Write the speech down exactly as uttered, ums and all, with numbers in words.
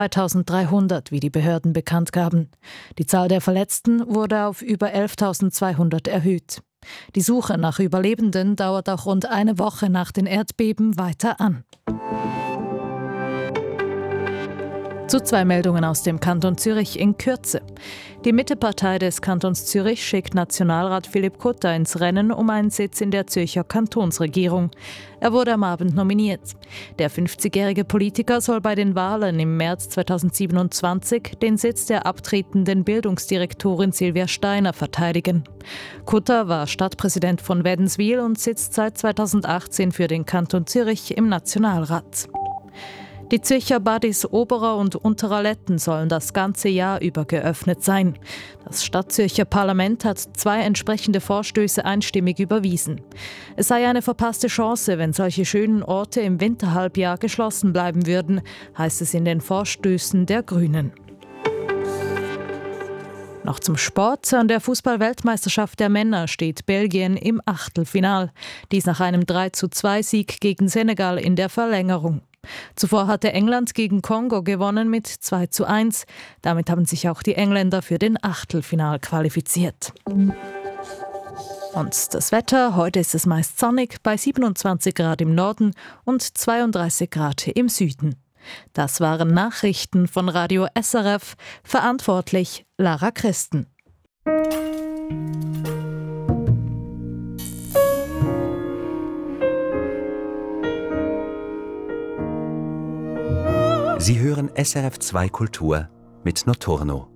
zweitausenddreihundert, wie die Behörden bekannt gaben. Die Zahl der Verletzten wurde auf über elftausendzweihundert erhöht. Die Suche nach Überlebenden dauert auch rund eine Woche nach den Erdbeben weiter an. Zu zwei Meldungen aus dem Kanton Zürich in Kürze. Die Mittepartei des Kantons Zürich schickt Nationalrat Philipp Kutter ins Rennen um einen Sitz in der Zürcher Kantonsregierung. Er wurde am Abend nominiert. Der fünfzigjährige Politiker soll bei den Wahlen im März zweitausendsiebenundzwanzig den Sitz der abtretenden Bildungsdirektorin Silvia Steiner verteidigen. Kutter war Stadtpräsident von Wädenswil und sitzt seit zweitausendachtzehn für den Kanton Zürich im Nationalrat. Die Zürcher Badis Oberer und Unterer Letten sollen das ganze Jahr über geöffnet sein. Das Stadtzürcher Parlament hat zwei entsprechende Vorstöße einstimmig überwiesen. Es sei eine verpasste Chance, wenn solche schönen Orte im Winterhalbjahr geschlossen bleiben würden, heißt es in den Vorstößen der Grünen. Noch zum Sport. An der Fußball-Weltmeisterschaft der Männer steht Belgien im Achtelfinal. Dies nach einem drei zu zwei Sieg gegen Senegal in der Verlängerung. Zuvor hatte England gegen Kongo gewonnen mit zwei zu eins. Damit haben sich auch die Engländer für den Achtelfinal qualifiziert. Und das Wetter: Heute ist es meist sonnig bei siebenundzwanzig Grad im Norden und zweiunddreißig Grad im Süden. Das waren Nachrichten von Radio S R F. Verantwortlich Lara Christen. Sie hören S R F zwei Kultur mit Notorno.